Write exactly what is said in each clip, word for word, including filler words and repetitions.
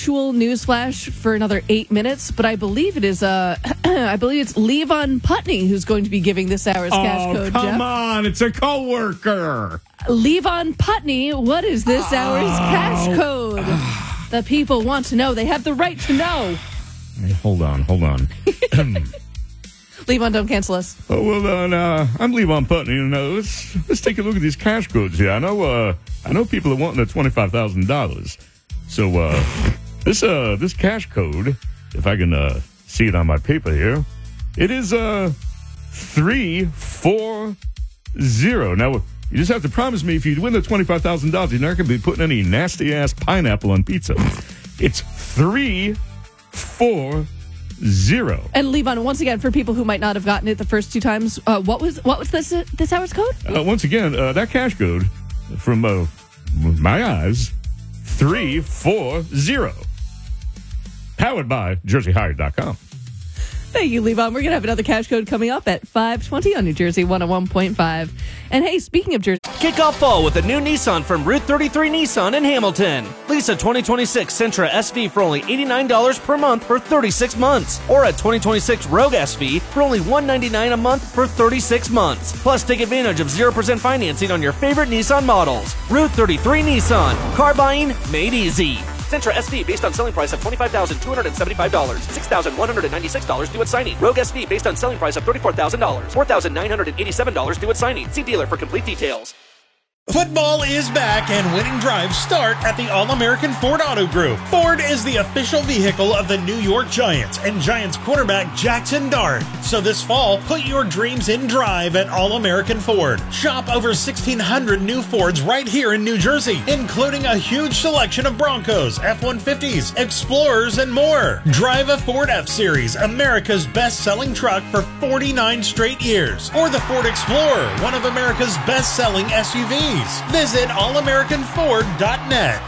actual news flash for another eight minutes, but I believe it is uh, I believe it's Levon Putney who's going to be giving this hour's oh, cash code. come Jeff. on, it's a coworker. Levon Putney, what is this oh. hour's cash code? The people want to know. They have the right to know. Hey, hold on, hold on. Levon, don't cancel us. Oh, well, then, uh, I'm Levon Putney, and uh, let's, let's take a look at these cash codes here. I know uh, I know people are wanting the twenty-five thousand dollars. So uh, this uh, this cash code, if I can uh, see it on my paper here, it is uh, three four zero. Now, you just have to promise me if you win the twenty-five thousand dollars, you're not going to be putting any nasty-ass pineapple on pizza. It's three four zero. Zero. And Levon, once again, for people who might not have gotten it the first two times, uh, what was what was this uh, this hour's code? Uh, once again, uh, that cash code from uh, my eyes, three four zero. Powered by Jersey Hired dot com. Thank you, Levon. We're going to have another cash code coming up at five twenty on New Jersey one oh one point five. And hey, speaking of Jersey... Kick off fall with a new Nissan from Route thirty-three Nissan in Hamilton. Lease a twenty twenty-six Sentra S V for only eighty-nine dollars per month for thirty-six months. Or a twenty twenty-six Rogue S V for only one hundred ninety-nine dollars a month for thirty-six months. Plus, take advantage of zero percent financing on your favorite Nissan models. Route thirty-three Nissan. Car buying made easy. Sentra S V based on selling price of twenty-five thousand two hundred seventy-five dollars, six thousand one hundred ninety-six dollars due at signing. Rogue S V based on selling price of thirty-four thousand dollars, four thousand nine hundred eighty-seven dollars due at signing. See dealer for complete details. Football is back and winning drives start at the All-American Ford Auto Group. Ford is the official vehicle of the New York Giants and Giants quarterback Jackson Dart. So this fall, put your dreams in drive at All-American Ford. Shop over sixteen hundred new Fords right here in New Jersey, including a huge selection of Broncos, F one fifties, Explorers, and more. Drive a Ford F-Series, America's best-selling truck for forty-nine straight years. Or the Ford Explorer, one of America's best-selling S U Vs. Visit all american ford dot net.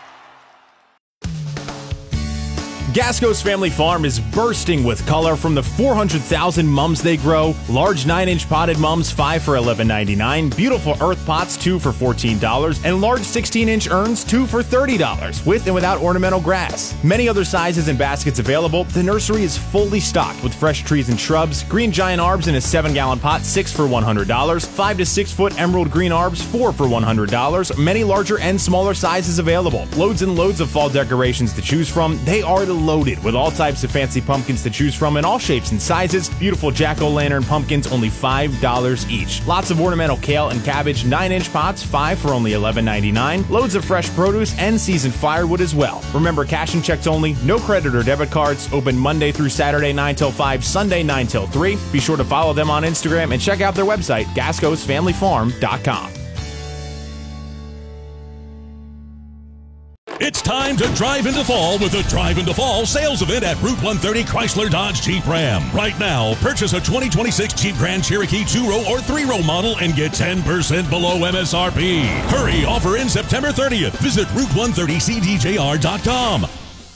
Gasco's Family Farm is bursting with color from the four hundred thousand mums they grow. Large nine inch potted mums, five for eleven ninety-nine. Beautiful earth pots, two for fourteen dollars. And large sixteen inch urns, two for thirty dollars, with and without ornamental grass. Many other sizes and baskets available. The nursery is fully stocked with fresh trees and shrubs. Green giant arbs in a seven gallon pot, six for one hundred dollars. five to six foot emerald green arbs, four for one hundred dollars. Many larger and smaller sizes available. Loads and loads of fall decorations to choose from. They are the loaded with all types of fancy pumpkins to choose from in all shapes and sizes. Beautiful jack-o'-lantern pumpkins, only five dollars each. Lots of ornamental kale and cabbage, nine inch pots, five for only eleven ninety-nine. Loads of fresh produce and seasoned firewood as well. Remember, cash and checks only, no credit or debit cards. Open Monday through Saturday nine till five, Sunday nine till three. Be sure to follow them on Instagram and check out their website, gascos family farm dot com. It's time to drive into fall with the Drive into Fall sales event at Route one thirty Chrysler Dodge Jeep Ram. Right now, purchase a twenty twenty-six Jeep Grand Cherokee two-row or three-row model and get ten percent below M S R P. Hurry, offer in September thirtieth. Visit route one thirty c d j r dot com.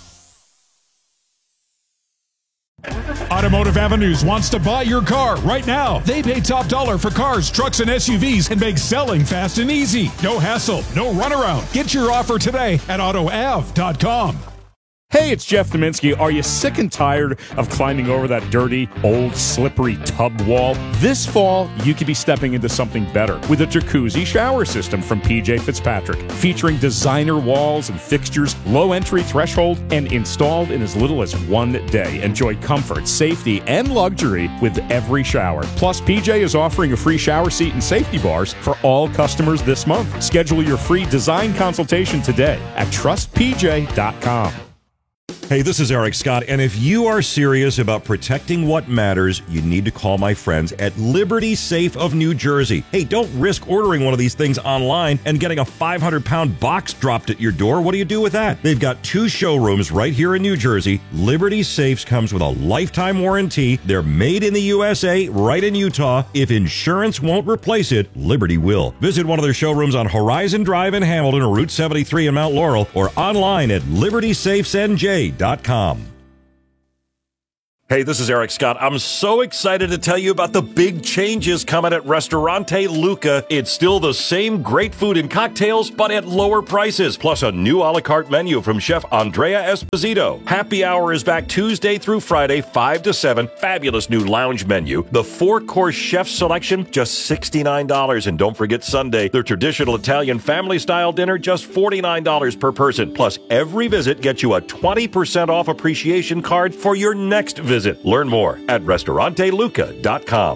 Automotive Avenues wants to buy your car right now. They pay top dollar for cars, trucks, and S U Vs and make selling fast and easy. No hassle, no runaround. Get your offer today at auto av dot com. Hey, it's Jeff Dominski. Are you sick and tired of climbing over that dirty, old, slippery tub wall? This fall, you could be stepping into something better with a jacuzzi shower system from P J Fitzpatrick, featuring designer walls and fixtures, low entry threshold, and installed in as little as one day. Enjoy comfort, safety, and luxury with every shower. Plus, P J is offering a free shower seat and safety bars for all customers this month. Schedule your free design consultation today at trust p j dot com. Hey, this is Eric Scott, and if you are serious about protecting what matters, you need to call my friends at Liberty Safe of New Jersey. Hey, don't risk ordering one of these things online and getting a five hundred pound box dropped at your door. What do you do with that? They've got two showrooms right here in New Jersey. Liberty Safes comes with a lifetime warranty. They're made in the U S A, right in Utah. If insurance won't replace it, Liberty will. Visit one of their showrooms on Horizon Drive in Hamilton or Route seventy-three in Mount Laurel, or online at liberty safes n j dot com. Hey, this is Eric Scott. I'm so excited to tell you about the big changes coming at Ristorante Luca. It's still the same great food and cocktails, but at lower prices, plus a new a la carte menu from Chef Andrea Esposito. Happy Hour is back Tuesday through Friday, five to seven. Fabulous new lounge menu. The four-course chef selection, just sixty-nine dollars. And don't forget Sunday, their traditional Italian family-style dinner, just forty-nine dollars per person. Plus, every visit gets you a twenty percent off appreciation card for your next visit. Learn more at restaurante luca dot com.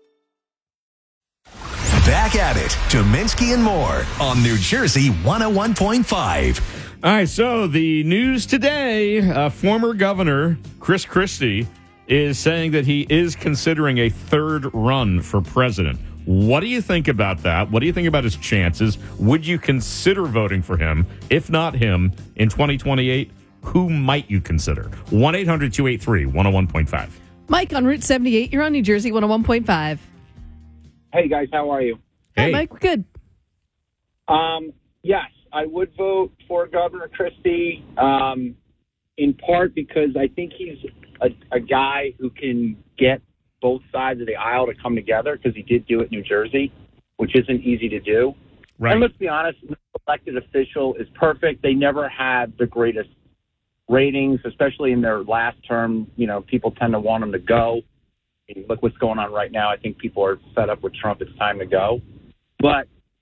Back at it, Dominski and more on New Jersey one oh one point five. All right, so the news today, uh, former Governor Chris Christie is saying that he is considering a third run for president. What do you think about that? What do you think about his chances? Would you consider voting for him? If not him, in twenty twenty-eight, who might you consider? one eight hundred two eight three one oh one point five. Mike on Route seventy-eight. You're on New Jersey one oh one point five. Hey, guys. How are you? Hey, Hey. Mike. We're good. Um, yes, I would vote for Governor Christie, um, in part because I think he's a, a guy who can get both sides of the aisle to come together, because he did do it in New Jersey, which isn't easy to do. Right. And let's be honest, no elected official is perfect. They never had the greatest ratings, especially in their last term. You know, people tend to want them to go. I mean, look what's going on right now. I think people are fed up with Trump. It's time to go. But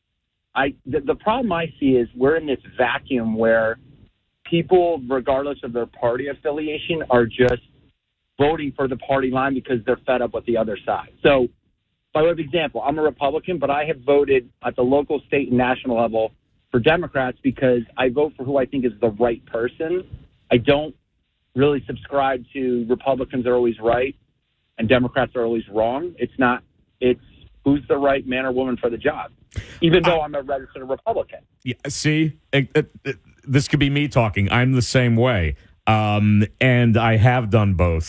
I, the, the problem I see is we're in this vacuum where people, regardless of their party affiliation, are just voting for the party line because they're fed up with the other side. So, by way of example, I'm a Republican, but I have voted at the local, state, and national level for Democrats because I vote for who I think is the right person. I don't really subscribe to Republicans are always right and Democrats are always wrong. It's not, it's who's the right man or woman for the job, even though I'm a registered Republican. Yeah, see, it, it, it, this could be me talking. I'm the same way. Um, and I have done both.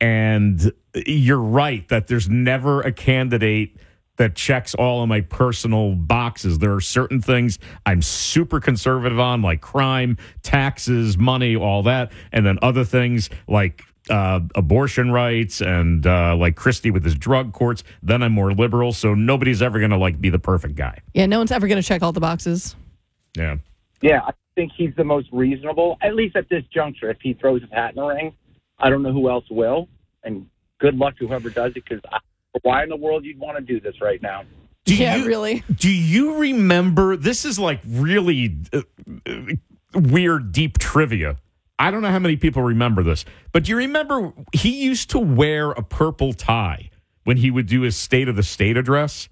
And you're right that there's never a candidate that checks all of my personal boxes. There are certain things I'm super conservative on, like crime, taxes, money, all that. And then other things like uh, abortion rights and uh, like Christie with his drug courts. Then I'm more liberal. So nobody's ever going to like be the perfect guy. Yeah, no one's ever going to check all the boxes. Yeah. Yeah, I think he's the most reasonable, at least at this juncture. If he throws his hat in the ring, I don't know who else will. And good luck to whoever does it, because why in the world you'd want to do this right now? Do yeah, you, really. Do you remember? This is like really uh, uh, weird, deep trivia. I don't know how many people remember this, but do you remember he used to wear a purple tie when he would do his State of the State address?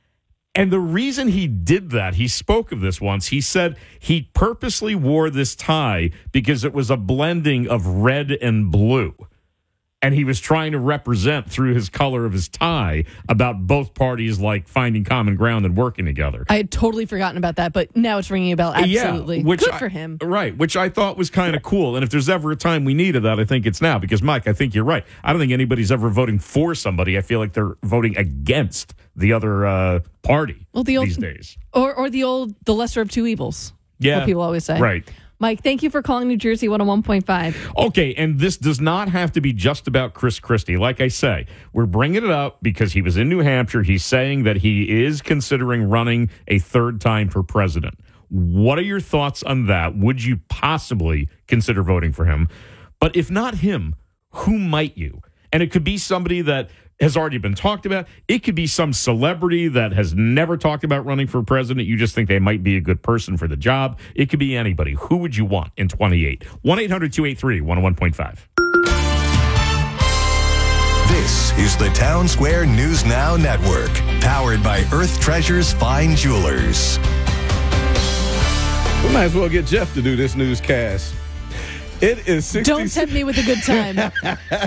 And the reason he did that, he spoke of this once. He said he purposely wore this tie because it was a blending of red and blue. And he was trying to represent through his color of his tie about both parties like finding common ground and working together. I had totally forgotten about that, but now it's ringing a bell. Absolutely. Yeah, which good I, for him. Right, which I thought was kind of cool. And if there's ever a time we needed that, I think it's now. Because, Mike, I think you're right. I don't think anybody's ever voting for somebody. I feel like they're voting against the other uh, party Well, the old, these days. Or, or the old, the lesser of two evils. Yeah. What people always say. Right. Mike, thank you for calling New Jersey one oh one point five. Okay, and this does not have to be just about Chris Christie. Like I say, we're bringing it up because he was in New Hampshire. He's saying that he is considering running a third time for president. What are your thoughts on that? Would you possibly consider voting for him? But if not him, who might you? And it could be somebody that has already been talked about. It could be some celebrity that has never talked about running for president. You just think they might be a good person for the job. It could be anybody. Who would you want in twenty-eight? one eight hundred two eight three one oh one point five. This is the Town Square News Now Network, powered by Earth Treasures Fine Jewelers. We might as well get Jeff to do this newscast. It is sixty. Don't tempt me with a good time.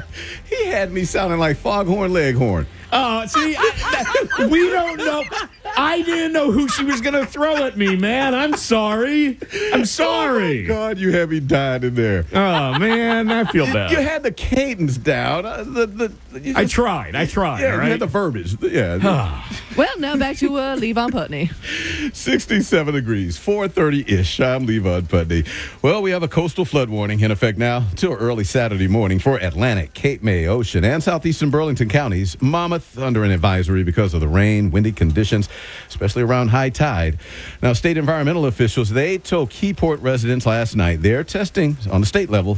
He had me sounding like Foghorn Leghorn. Oh, see, I, we don't know. I didn't know who she was going to throw at me, man. I'm sorry. I'm sorry. Oh, God, you had me dying in there. Oh, man, I feel bad. You had the cadence down. Uh, the, the, you just, I tried. I tried, Yeah, all right? you had the verbiage. Yeah. Well, now back to uh, Levon Putney. sixty-seven degrees, four thirty-ish. I'm Levon Putney. Well, we have a coastal flood warning in effect now till early Saturday morning for Atlantic, Cape May, Ocean, and southeastern Burlington counties. Monmouth under an advisory because of the rain, windy conditions, especially around high tide. Now, state environmental officials, they told Keyport residents last night they're testing on the state level